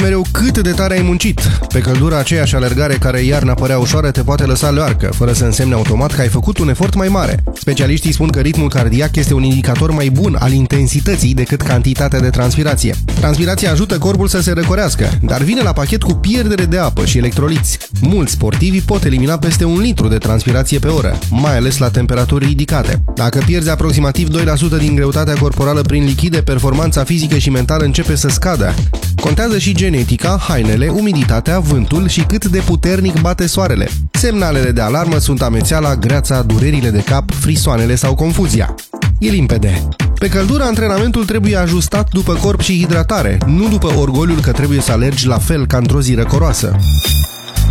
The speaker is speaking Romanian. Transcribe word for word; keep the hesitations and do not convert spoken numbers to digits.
mereu cât de tare ai muncit. Pe căldura aceeași alergare care iarna părea ușoară te poate lăsa leoarcă, fără să însemne automat că ai făcut un efort mai mare. Specialiștii spun că ritmul cardiac este un indicator mai bun al intensității decât cantitatea de transpirație. Transpirația ajută corpul să se răcorească, dar vine la pachet cu pierdere de apă și electroliți. Mulți sportivi pot elimina peste un litru de transpirație pe oră, mai ales la temperaturi ridicate. Dacă pierzi aproximativ doi la sută din greutatea corporală prin lichide, performanța fizică și mentală începe să scadă. Contează și genetica, hainele, umiditatea, vântul și cât de puternic bate soarele. Semnalele de alarmă sunt amețeala, greața, durerile de cap, frisoanele sau confuzia. E limpede. Pe căldură, antrenamentul trebuie ajustat după corp și hidratare, nu după orgoliul că trebuie să alergi la fel ca într-o zi răcoroasă.